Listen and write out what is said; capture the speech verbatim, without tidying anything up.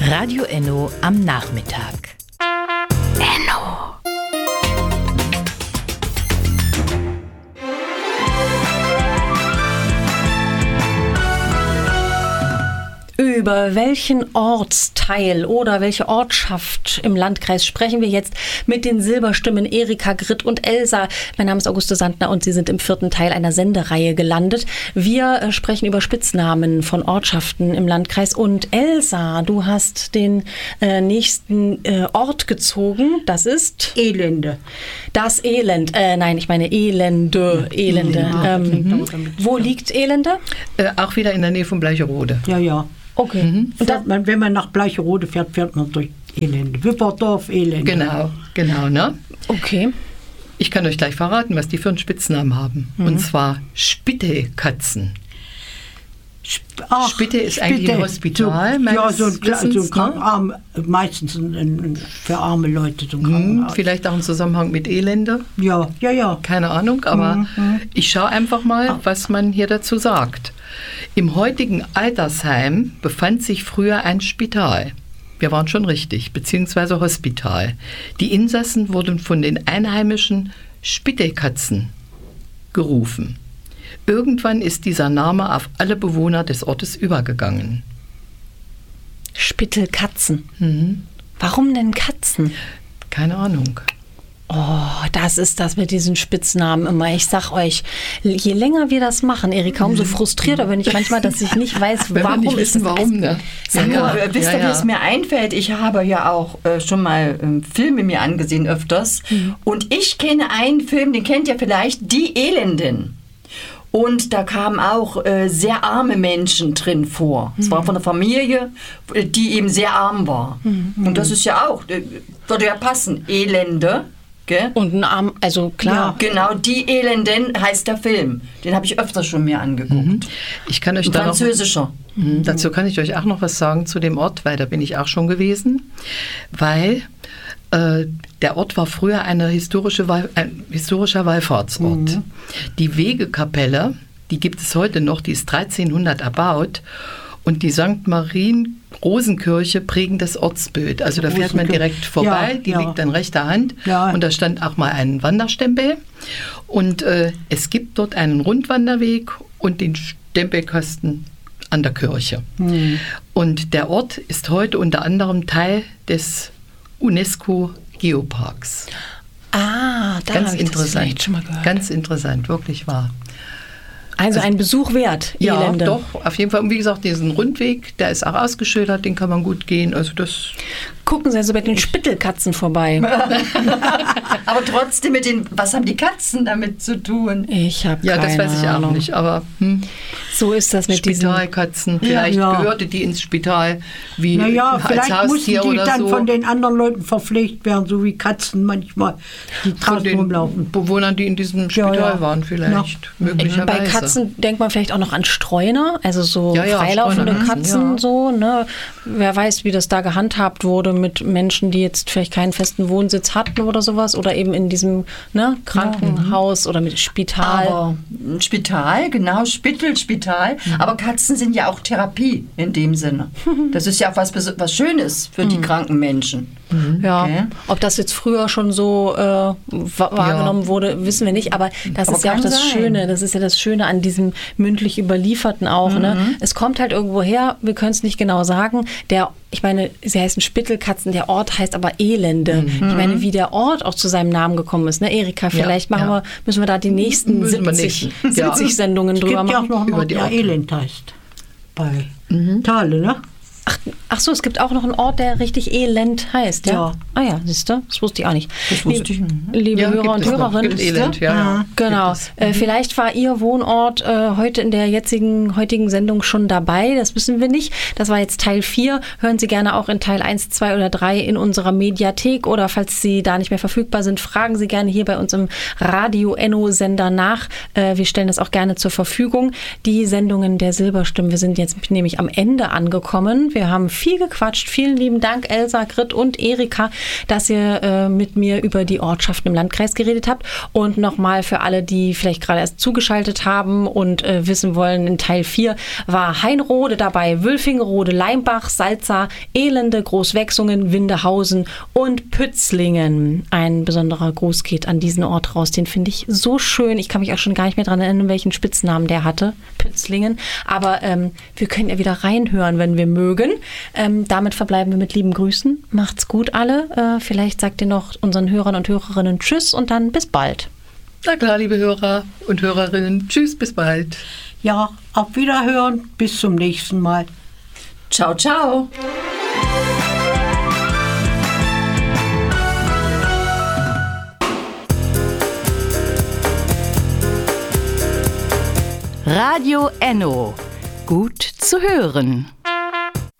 Radio Enno am Nachmittag. Enno. Über welchen Ortsteil oder welche Ortschaft im Landkreis sprechen wir jetzt mit den Silberstimmen Erika, Grit und Elsa? Mein Name ist Auguste Sandner und Sie sind im vierten Teil einer Sendereihe gelandet. Wir äh, sprechen über Spitznamen von Ortschaften im Landkreis. Und Elsa, du hast den äh, nächsten äh, Ort gezogen. Das ist? Elende. Das Elend. Äh, nein, ich meine Elende. Elende. Ja, ähm, wo liegt Elende? Äh, auch wieder in der Nähe von Bleicherode. Ja, ja. Okay. Mhm. Und da, man, wenn man nach Bleicherode fährt, fährt man durch Elende. Wipperdorf, Elende. Genau, genau, ne? Okay. Ich kann euch gleich verraten, was die für einen Spitznamen haben. Mhm. Und zwar Spitte-Katzen. Ach, Spitte ist eigentlich ein Hospital. So, ja, so ein, Wissens, so ein Krankenarm, ne? Meistens ein, ein, für arme Leute so ein Krankenhaus. Hm, vielleicht auch im Zusammenhang mit Elende. Ja, ja, ja. Keine Ahnung, aber mhm. ich schaue einfach mal, was man hier dazu sagt. Im heutigen Altersheim befand sich früher ein Spital. Wir waren schon richtig, beziehungsweise Hospital. Die Insassen wurden von den Einheimischen Spitte-Katzen gerufen. Irgendwann ist dieser Name auf alle Bewohner des Ortes übergegangen. Spittelkatzen. Mhm. Warum denn Katzen? Keine Ahnung. Oh, das ist das mit diesen Spitznamen immer. Ich sag euch, je länger wir das machen, Erika, umso frustrierter bin ich manchmal, dass ich nicht weiß, Wenn warum wir nicht wissen, ist das. warum, ne? Sag Ja, mal, ja. wisst ihr, Ja, wie es ja. mir einfällt? Ich habe ja auch äh, schon mal ähm, Filme mir angesehen öfters. Mhm. Und ich kenne einen Film, den kennt ihr vielleicht, Die Elenden. Und da kamen auch äh, sehr arme Menschen drin vor. Es war von einer Familie, die eben sehr arm war. Mhm. Und das ist ja auch, äh, würde ja passen, Elende. Gell? Und ein Arm, also klar. Ja, genau, Die Elenden heißt der Film. Den habe ich öfters schon mir angeguckt. Mhm. Ich kann euch Ein da noch, französischer. Mhm. Dazu kann ich euch auch noch was sagen zu dem Ort, weil da bin ich auch schon gewesen. Weil äh, der Ort war früher eine historische Wall, ein historischer Wallfahrtsort. Mhm. Die Wegekapelle, die gibt es heute noch, die ist dreizehnhundert erbaut. Und die Sankt Marien Rosenkirche prägen das Ortsbild. Also da fährt man direkt vorbei, ja, die ja. liegt an rechter Hand. Ja. Und da stand auch mal ein Wanderstempel. Und äh, es gibt dort einen Rundwanderweg und den Stempelkasten an der Kirche. Mhm. Und der Ort ist heute unter anderem Teil des UNESCO-Geoparks. Ah, da Ganz habe ich das interessant. vielleicht schon mal gehört. Ganz interessant, wirklich wahr. Also ein Besuch wert, Ja, Elende. doch, auf jeden Fall. Und wie gesagt, diesen Rundweg, der ist auch ausgeschildert, den kann man gut gehen. Also das. Gucken Sie also bei den Spittelkatzen vorbei. Aber trotzdem, mit den, was haben die Katzen damit zu tun? Ich habe Ja, keine das weiß ich Ahnung. auch nicht. Aber hm, So ist das mit diesen... Spitalkatzen, vielleicht ja. gehörte die ins Spital wie Naja, als vielleicht mussten Haustier die oder dann so. von den anderen Leuten verpflegt werden, so wie Katzen manchmal, die Von draußen den rumlaufen. Bewohnern, die in diesem Spital Ja, ja. waren, vielleicht. Möglicherweise. Bei Katzen denkt man vielleicht auch noch an Streuner, also so Ja, ja, freilaufende Streunerkatzen, Katzen, ja. so, ne? Wer weiß, wie das da gehandhabt wurde mit Menschen, die jetzt vielleicht keinen festen Wohnsitz hatten oder sowas oder eben in diesem ne, Krankenhaus oder mit Spital. Aber ein Spital, genau, Spittelspital. Mhm. Aber Katzen sind ja auch Therapie in dem Sinne. Das ist ja auch was, Bes- was Schönes für Mhm. die kranken Menschen. Ja, Okay. ob das jetzt früher schon so äh, wa- wahrgenommen wurde, wissen wir nicht. Aber das Aber ist ja auch kann das sein. Schöne. Das ist ja das Schöne an diesem mündlich Überlieferten auch. Mhm. Ne? Es kommt halt irgendwo her. Wir können es nicht genau sagen. Der, ich meine, sie heißen Spittelkatzen. Der Ort heißt aber Elende. Mhm. Ich meine, wie der Ort auch zu seinem Namen gekommen ist. Ne, Erika, vielleicht machen ja. wir, müssen wir da die nächsten Müssen wir siebzig, nicht. Ja. siebzig Sendungen Es drüber gibt ja auch machen. noch einen Über Ort, die der Orte. Elend heißt. Bei Mhm. Thale, ne? Ach, ach so, es gibt auch noch einen Ort, der richtig Elend heißt. Ja. Ja. Ah ja, siehst du? Das wusste ich auch nicht. Das wusste ich nicht. Liebe Ja, Hörer gibt und es noch. Hörerinnen. Gibt Elend, ja. ja. Genau. Gibt es. Äh, vielleicht war Ihr Wohnort äh, heute in der jetzigen heutigen Sendung schon dabei. Das wissen wir nicht. Das war jetzt Teil vier. Hören Sie gerne auch in Teil eins, zwei oder drei in unserer Mediathek. Oder falls Sie da nicht mehr verfügbar sind, fragen Sie gerne hier bei uns im Radio Enno Sender nach. Äh, wir stellen das auch gerne zur Verfügung. Die Sendungen der Silberstimmen. Wir sind jetzt nämlich am Ende angekommen. Wir haben viel gequatscht. Vielen lieben Dank, Elsa, Grit und Erika, dass ihr äh, mit mir über die Ortschaften im Landkreis geredet habt. Und nochmal für alle, die vielleicht gerade erst zugeschaltet haben und äh, wissen wollen, in Teil vier war Heinrode dabei, Wülfingerode, Leimbach, Salza, Elende, Großwechsungen, Windehausen und Pützlingen. Ein besonderer Gruß geht an diesen Ort raus. Den finde ich so schön. Ich kann mich auch schon gar nicht mehr daran erinnern, welchen Spitznamen der hatte. Pützlingen. Aber ähm, wir können ja wieder reinhören, wenn wir mögen. Ähm, damit verbleiben wir mit lieben Grüßen. Macht's gut alle. Äh, vielleicht sagt ihr noch unseren Hörern und Hörerinnen Tschüss und dann bis bald. Na klar, liebe Hörer und Hörerinnen. Tschüss, bis bald. Ja, auf Wiederhören. Bis zum nächsten Mal. Ciao, ciao. Radio Enno. Gut zu hören.